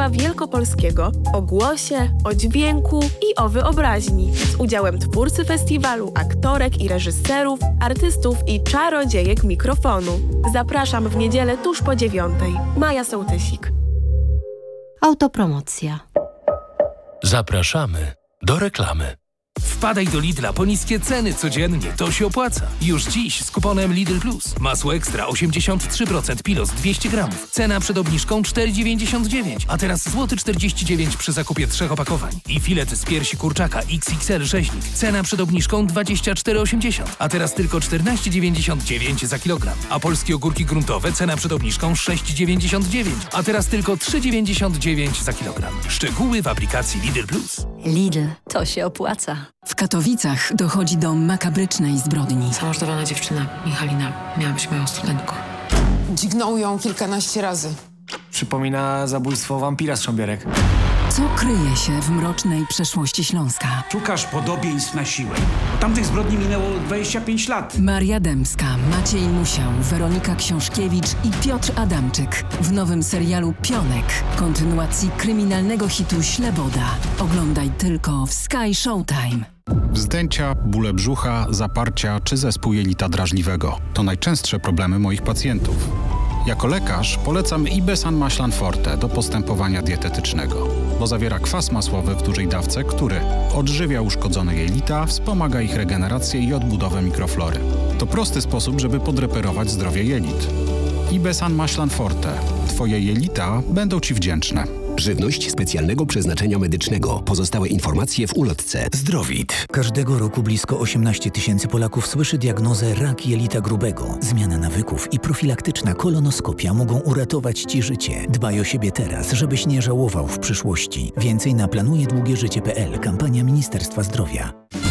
Województwa Wielkopolskiego o głosie, o dźwięku i o wyobraźni. Z udziałem twórcy festiwalu, aktorek i reżyserów, artystów i czarodziejek mikrofonu. Zapraszam w niedzielę tuż po 9:00. Maja Sołtysik. Autopromocja. Zapraszamy do reklamy. Wpadaj do Lidla po niskie ceny codziennie, to się opłaca. Już dziś z kuponem Lidl Plus. Masło ekstra 83% Pilos 200 gramów. Cena przed obniżką 4,99, a teraz złoty 49 przy zakupie 3 opakowań. I filet z piersi kurczaka XXL rzeźnik. Cena przed obniżką 24,80, a teraz tylko 14,99 za kilogram. A polskie ogórki gruntowe cena przed obniżką 6,99, a teraz tylko 3,99 za kilogram. Szczegóły w aplikacji Lidl Plus. Lidl, to się opłaca. W Katowicach dochodzi do makabrycznej zbrodni. Zamordowana dziewczyna, Michalina, miała być moją studentką. Dźgnął ją kilkanaście razy. Przypomina zabójstwo wampira z Szambierek. Co kryje się w mrocznej przeszłości Śląska? Szukasz podobieństw na siłę. Od tamtych zbrodni minęło 25 lat. Maria Dębska, Maciej Musiał, Weronika Książkiewicz i Piotr Adamczyk w nowym serialu Pionek, kontynuacji kryminalnego hitu Śleboda. Oglądaj tylko w Sky Showtime. Wzdęcia, bóle brzucha, zaparcia czy zespół jelita drażliwego to najczęstsze problemy moich pacjentów. Jako lekarz polecam Ibesan Maślan Forte do postępowania dietetycznego, bo zawiera kwas masłowy w dużej dawce, który odżywia uszkodzone jelita, wspomaga ich regenerację i odbudowę mikroflory. To prosty sposób, żeby podreperować zdrowie jelit. Ibesan Maślan Forte. Twoje jelita będą Ci wdzięczne. Żywność specjalnego przeznaczenia medycznego. Pozostałe informacje w ulotce. Zdrowit. Każdego roku blisko 18 000 Polaków słyszy diagnozę rak jelita grubego. Zmiana nawyków i profilaktyczna kolonoskopia mogą uratować Ci życie. Dbaj o siebie teraz, żebyś nie żałował w przyszłości. Więcej na planujedługieżycie.pl. Kampania Ministerstwa Zdrowia.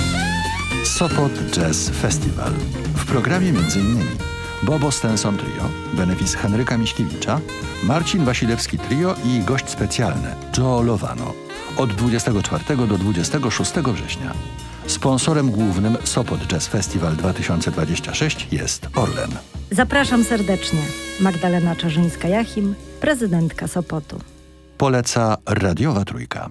Sopot Jazz Festival. W programie m.in. Bobo Stenson Trio, benefis Henryka Miśkiewicza, Marcin Wasilewski Trio i gość specjalny Joe Lovano od 24 do 26 września. Sponsorem głównym Sopot Jazz Festival 2026 jest Orlen. Zapraszam serdecznie. Magdalena Czarzyńska-Jachim, prezydentka Sopotu. Poleca Radiowa Trójka.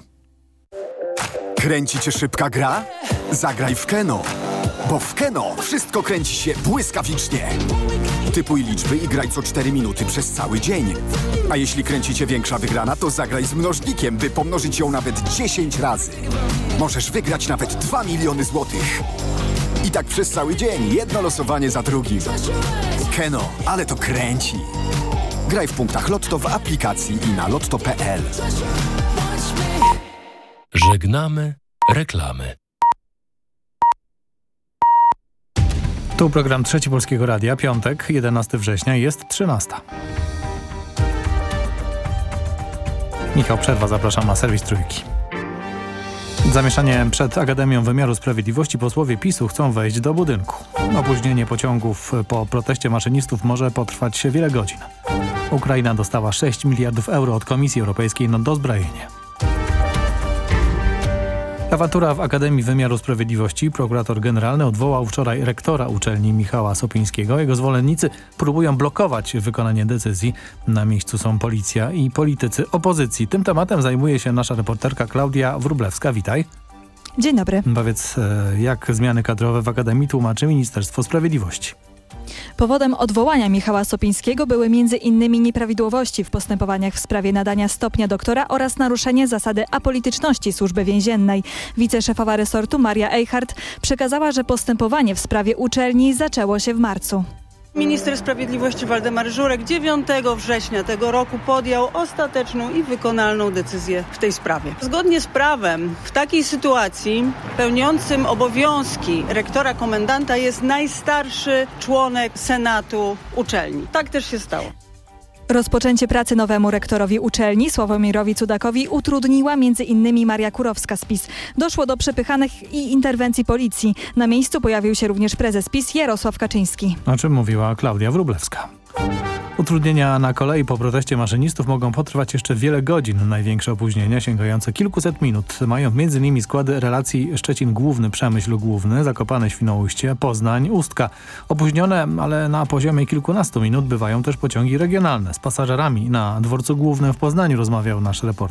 Kręci cię szybka gra? Zagraj w Keno. Bo w Keno wszystko kręci się błyskawicznie. Typuj liczby i graj co 4 minuty przez cały dzień. A jeśli kręci cię większa wygrana, to zagraj z mnożnikiem, by pomnożyć ją nawet 10 razy. Możesz wygrać nawet 2 miliony złotych. I tak przez cały dzień, jedno losowanie za drugim. Keno, ale to kręci. Graj w punktach Lotto w aplikacji i na lotto.pl. Żegnamy reklamy. Tu program Trzeci Polskiego Radia, piątek, 11 września, jest 13. Michał Przerwa, zapraszam na serwis Trójki. Zamieszanie przed Akademią Wymiaru Sprawiedliwości. Posłowie PiS-u chcą wejść do budynku. Opóźnienie pociągów po proteście maszynistów może potrwać wiele godzin. Ukraina dostała 6 miliardów euro od Komisji Europejskiej na dozbrojenie. Awantura w Akademii Wymiaru Sprawiedliwości. Prokurator generalny odwołał wczoraj rektora uczelni Michała Sopińskiego. Jego zwolennicy próbują blokować wykonanie decyzji. Na miejscu są policja i politycy opozycji. Tym tematem zajmuje się nasza reporterka Klaudia Wróblewska. Witaj. Dzień dobry. Powiedz, jak zmiany kadrowe w Akademii tłumaczy Ministerstwo Sprawiedliwości? Powodem odwołania Michała Sopińskiego były m.in. nieprawidłowości w postępowaniach w sprawie nadania stopnia doktora oraz naruszenie zasady apolityczności Służby Więziennej. Wiceszefowa resortu Maria Eichhardt przekazała, że postępowanie w sprawie uczelni zaczęło się w marcu. Minister Sprawiedliwości Waldemar Żurek 9 września tego roku podjął ostateczną i wykonalną decyzję w tej sprawie. Zgodnie z prawem w takiej sytuacji pełniącym obowiązki rektora komendanta jest najstarszy członek Senatu uczelni. Tak też się stało. Rozpoczęcie pracy nowemu rektorowi uczelni Sławomirowi Cudakowi utrudniła m.in. Maria Kurowska z PiS. Doszło do przepychanek i interwencji policji. Na miejscu pojawił się również prezes PiS Jarosław Kaczyński. O czym mówiła Klaudia Wróblewska. Utrudnienia na kolei po proteście maszynistów mogą potrwać jeszcze wiele godzin. Największe opóźnienia sięgające kilkuset minut mają m.in. składy relacji Szczecin Główny, Przemyśl Główny, Zakopane, Świnoujście, Poznań, Ustka. Opóźnione, ale na poziomie kilkunastu minut bywają też pociągi regionalne. Z pasażerami na dworcu głównym w Poznaniu rozmawiał nasz reporter.